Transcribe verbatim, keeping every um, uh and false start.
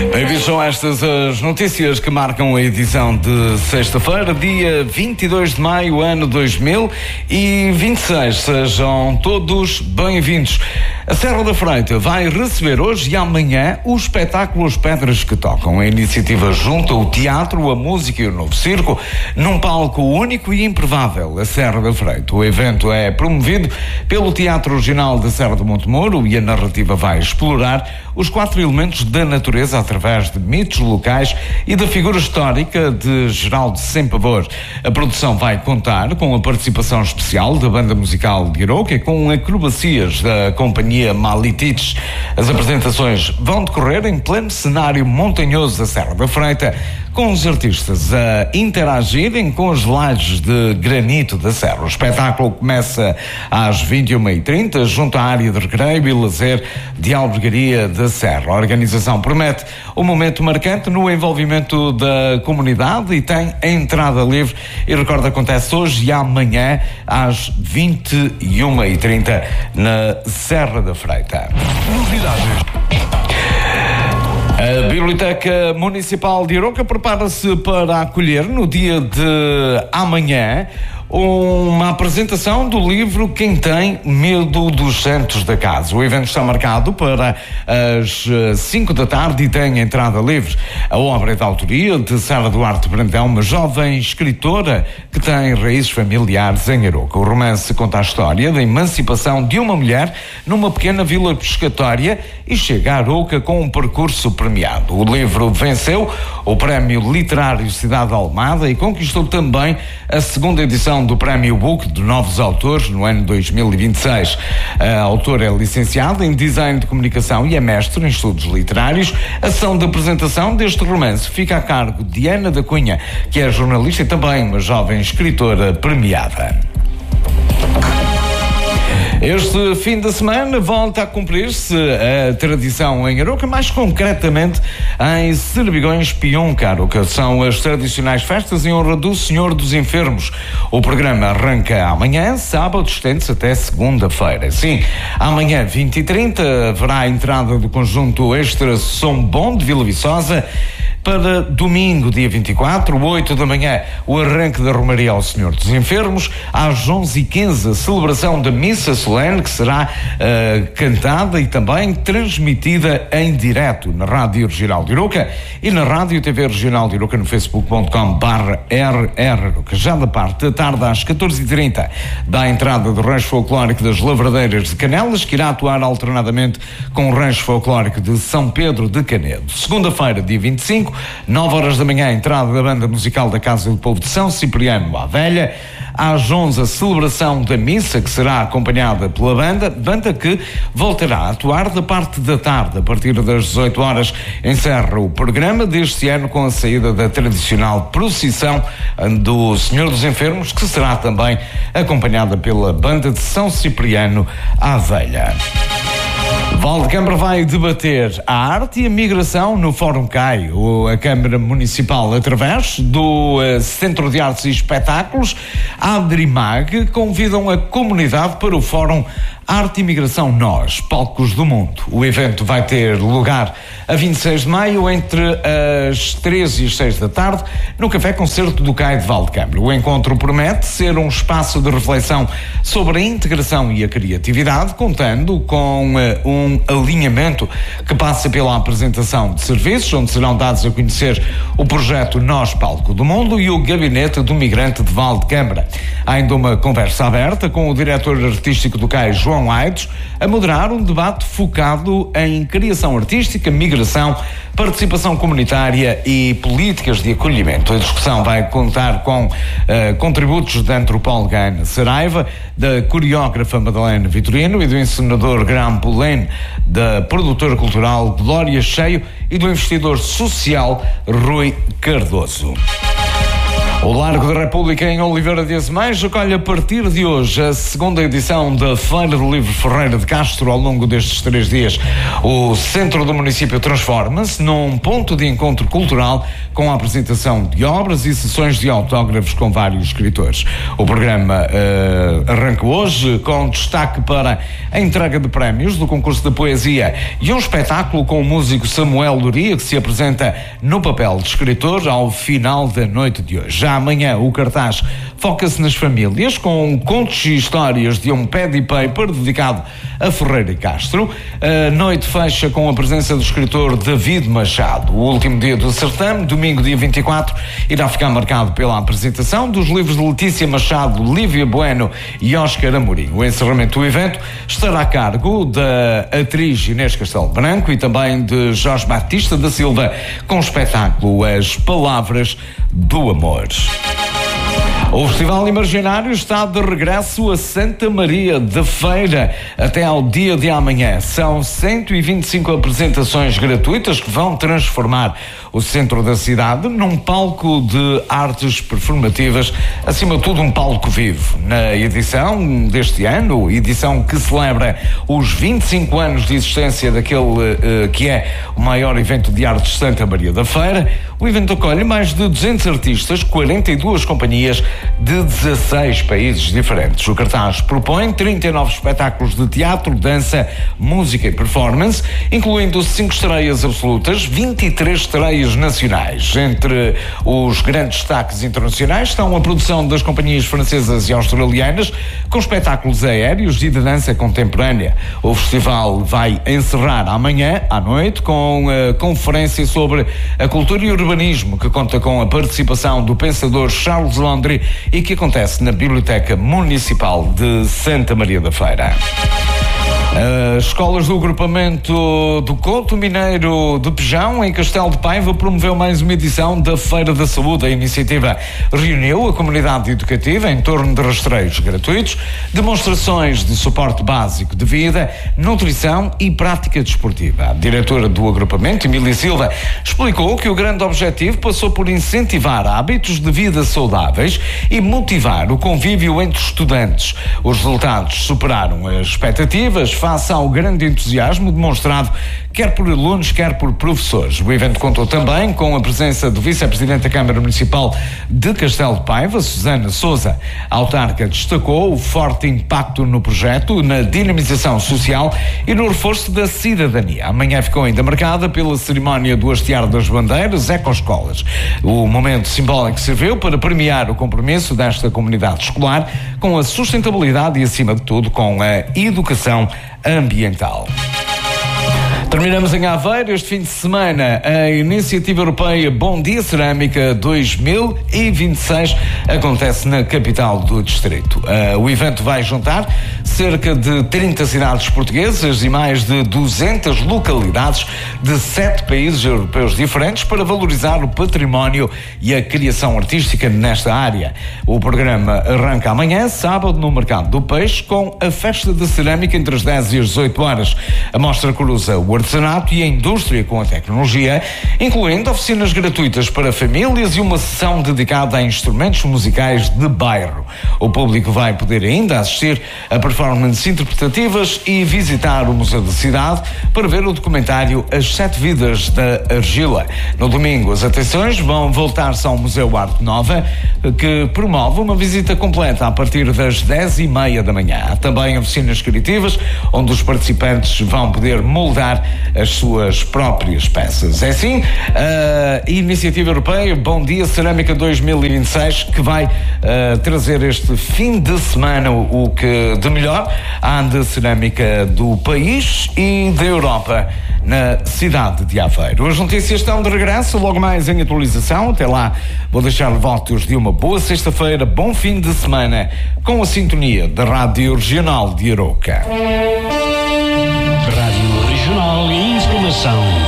Bem-vindos, são estas as notícias que marcam a edição de sexta-feira, dia vinte e dois de maio, ano dois mil e vinte e seis. Sejam todos bem-vindos. A Serra da Freita vai receber hoje e amanhã o espetáculo As Pedras que Tocam. A iniciativa junta o teatro, a música e o novo circo num palco único e improvável, a Serra da Freita. O evento é promovido pelo Teatro Regional da Serra do Montemoro e a narrativa vai explorar os quatro elementos da natureza através de mitos locais e da figura histórica de Geraldo Sem Pavor. A produção vai contar com a participação especial da banda musical de Aroca com acrobacias da companhia Malitites. As apresentações vão decorrer em pleno cenário montanhoso da Serra da Freita, com os artistas a interagirem com as lajes de granito da Serra. O espetáculo começa às vinte e uma e trinta, junto à área de recreio e lazer de Albergaria da Serra. A organização promete um momento marcante no envolvimento da comunidade e tem a entrada livre. E recordo, acontece hoje e amanhã às vinte e uma e trinta na Serra da Freita. Novidades. A Biblioteca Municipal de Aroca prepara-se para acolher no dia de amanhã uma apresentação do livro Quem Tem Medo dos Santos da Casa. O evento está marcado para as cinco da tarde e tem entrada livre. A obra é da autoria de Sara Duarte Brandão, uma jovem escritora que tem raízes familiares em Aroca. O romance conta a história da emancipação de uma mulher numa pequena vila pescatória e chega a Aroca com um percurso premiado. O livro venceu o Prémio Literário Cidade Almada e conquistou também a segunda edição do Prémio Book de Novos Autores no ano dois mil e vinte e seis. A autora é licenciada em Design de Comunicação e é mestre em Estudos Literários. A ação de apresentação deste romance fica a cargo de Ana da Cunha, que é jornalista e também uma jovem escritora premiada. Este fim de semana volta a cumprir-se a tradição em Aroca, mais concretamente em Cerbigões Pionca. Aroca são as tradicionais festas em honra do Senhor dos Enfermos. O programa arranca amanhã, sábado, estende-se até segunda-feira. Sim, amanhã, vinte e trinta, haverá a entrada do conjunto Extra Som Bom de Vila Viçosa. Para domingo, dia vinte e quatro, oito da manhã, o arranque da Romaria ao Senhor dos Enfermos. Às onze e quinze, a celebração da Missa Solene, que será uh, cantada e também transmitida em direto na Rádio Regional de Aroca e na Rádio T V Regional de Aroca no facebook ponto com barra R R. Já da parte da tarde, às catorze e trinta, dá a entrada do Rancho Folclórico das Lavradeiras de Canelas, que irá atuar alternadamente com o Rancho Folclórico de São Pedro de Canedo. Segunda-feira, dia vinte e cinco, nove horas da manhã, a entrada da banda musical da Casa do Povo de São Cipriano à Velha. Às onze, a celebração da missa, que será acompanhada pela banda, banda que voltará a atuar da parte da tarde. A partir das dezoito horas, encerra o programa deste ano com a saída da tradicional procissão do Senhor dos Enfermos, que será também acompanhada pela banda de São Cipriano à Velha. Valdecâmara vai debater a arte e a migração no Fórum CAI. A Câmara Municipal, através do uh, Centro de Artes e Espetáculos, Adrimag, convidam a comunidade para o Fórum Arte e Migração Nós, Palcos do Mundo. O evento vai ter lugar a vinte e seis de maio, entre as treze e as seis da tarde, no Café Concerto do CAI de Valdecâmara. O encontro promete ser um espaço de reflexão sobre a integração e a criatividade, contando com uh, um alinhamento que passa pela apresentação de serviços, onde serão dados a conhecer o projeto Nós, Palco do Mundo, e o Gabinete do Migrante de Valdecâmara. Há ainda uma conversa aberta com o diretor artístico do CAI, João Aidos, a moderar um debate focado em criação artística, migração, participação comunitária e políticas de acolhimento. A discussão vai contar com uh, contributos da antropóloga Ana Saraiva, da coreógrafa Madalena Vitorino e do encenador Graham Pullen, da produtora cultural Glória Cheio e do investidor social Rui Cardoso. O Largo da República em Oliveira de Azeméis acolhe a partir de hoje a segunda edição da Feira do Livro Ferreira de Castro. Ao longo destes três dias, o centro do município transforma-se num ponto de encontro cultural com a apresentação de obras e sessões de autógrafos com vários escritores. O programa uh, arranca hoje com destaque para a entrega de prémios do concurso de poesia e um espetáculo com o músico Samuel Luria, que se apresenta no papel de escritor ao final da noite de hoje. Já amanhã o cartaz foca-se nas famílias, com contos e histórias de um pad paper dedicado a Ferreira e Castro. A noite fecha com a presença do escritor David Machado. O último dia do certame, domingo dia vinte e quatro, irá ficar marcado pela apresentação dos livros de Letícia Machado, Lívia Bueno e Óscar Amorim. O encerramento do evento estará a cargo da atriz Inês Castelo Branco e também de Jorge Batista da Silva, com o espetáculo As Palavras do Amor. O Festival Imaginário está de regresso a Santa Maria da Feira até ao dia de amanhã. São cento e vinte e cinco apresentações gratuitas que vão transformar o centro da cidade num palco de artes performativas, acima de tudo um palco vivo. Na edição deste ano, edição que celebra os vinte e cinco anos de existência daquele uh, que é o maior evento de artes de Santa Maria da Feira, o evento acolhe mais de duzentos artistas, quarenta e duas companhias de dezasseis países diferentes. O cartaz propõe trinta e nove espetáculos de teatro, dança, música e performance, incluindo cinco estreias absolutas, vinte e três estreias nacionais. Entre os grandes destaques internacionais estão a produção das companhias francesas e australianas, com espetáculos aéreos e de dança contemporânea. O festival vai encerrar amanhã à noite com a conferência sobre a cultura e o urbanismo, que conta com a participação do pensador Charles Londres e que acontece na Biblioteca Municipal de Santa Maria da Feira. As escolas do agrupamento do Couto Mineiro de Pejão, em Castelo de Paiva, promoveu mais uma edição da Feira da Saúde. A iniciativa reuniu a comunidade educativa em torno de rastreios gratuitos, demonstrações de suporte básico de vida, nutrição e prática desportiva. A diretora do agrupamento, Emília Silva, explicou que o grande objetivo passou por incentivar hábitos de vida saudáveis e motivar o convívio entre estudantes. Os resultados superaram as expectativas face ao grande entusiasmo demonstrado quer por alunos, quer por professores. O evento contou também com a presença do vice-presidente da Câmara Municipal de Castelo de Paiva, Susana Sousa. A autarca destacou o forte impacto no projeto, na dinamização social e no reforço da cidadania. Amanhã ficou ainda marcada pela cerimónia do hastear das bandeiras ecoescolas. O momento simbólico serviu para premiar o compromisso desta comunidade escolar com a sustentabilidade e, acima de tudo, com a educação ambiental. Terminamos em Aveiro este fim de semana. A iniciativa europeia Bom Dia Cerâmica dois mil e vinte e seis acontece na capital do distrito. Uh, o evento vai juntar cerca de trinta cidades portuguesas e mais de duzentas localidades de sete países europeus diferentes para valorizar o património e a criação artística nesta área. O programa arranca amanhã, sábado, no Mercado do Peixe, com a festa de cerâmica entre as dez e as dezoito horas. A mostra cruza o artesanato e a indústria com a tecnologia, incluindo oficinas gratuitas para famílias e uma sessão dedicada a instrumentos musicais de bairro. O público vai poder ainda assistir a performances interpretativas e visitar o Museu da Cidade para ver o documentário As Sete Vidas da Argila. No domingo, as atenções vão voltar-se ao Museu Arte Nova, que promove uma visita completa a partir das dez e meia da manhã. Há também oficinas criativas, onde os participantes vão poder moldar as suas próprias peças. É assim a iniciativa europeia Bom Dia Cerâmica dois mil e vinte e seis, que vai uh, trazer este fim de semana o, o que de melhor há de cerâmica do país e da Europa na cidade de Aveiro. As notícias estão de regresso, logo mais em atualização. Até lá, vou deixar votos de uma boa sexta-feira, bom fim de semana, com a sintonia da Rádio Regional de Arouca. Rádio Regional e Informação.